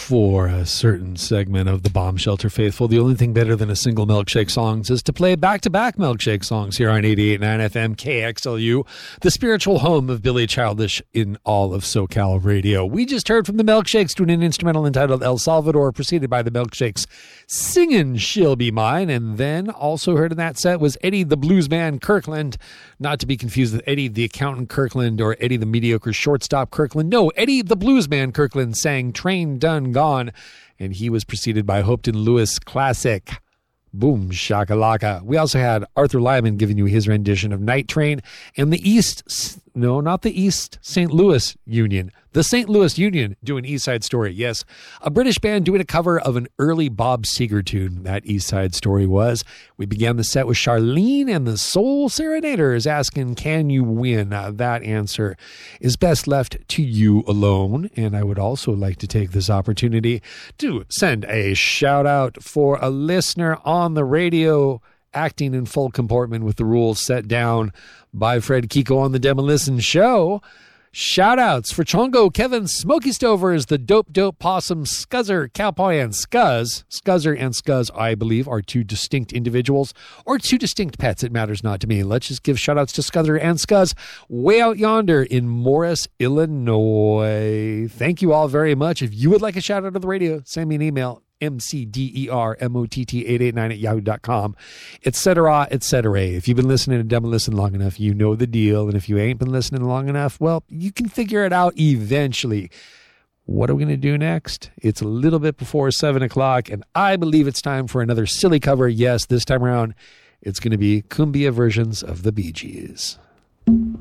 For a certain segment of the Bomb Shelter faithful, the only thing better than a single milkshake songs is to play back-to-back milkshake songs here on 88.9 FM KXLU, the spiritual home of Billy Childish in all of SoCal radio. We just heard from the Milkshakes doing an instrumental entitled El Salvador, preceded by the Milkshakes singing She'll Be Mine, and then also heard in that set was Eddie the Bluesman Kirkland, not to be confused with Eddie the Accountant Kirkland or Eddie the Mediocre Shortstop Kirkland. No, Eddie the Bluesman Kirkland sang Train Done Gone, and he was preceded by Hopeton Lewis classic Boom Shakalaka. We also had Arthur Lyman giving you his rendition of Night Train, and the East, no, not the East St. Louis Union, the St. Louis Union doing East Side Story. Yes, a British band doing a cover of an early Bob Seger tune, that East Side Story was. We began the set with Charlene and the Soul Serenaders asking, can you win? That answer is best left to you alone. And I would also like to take this opportunity to send a shout out for a listener on the radio acting in full comportment with the rules set down by Fred Kiko on the Demolition Show. Shout outs for Chongo, Kevin, Smoky Stovers, the Dope Possum, Scuzzer, Cowboy, and Scuzz. Scuzzer and Scuzz, I believe, are two distinct individuals or two distinct pets. It matters not to me. Let's just give shout outs to Scuzzer and Scuzz way out yonder in Morris, Illinois. Thank you all very much. If you would like a shout out of the radio, send me an email. mcdermott889@yahoo.com, etc., etc. If you've been listening to Demolition long enough, you know the deal. And if you ain't been listening long enough, well, you can figure it out eventually. What are we going to do next? It's a little bit before 7 o'clock, and I believe it's time for another silly cover. Yes, this time around, it's going to be cumbia versions of the Bee Gees.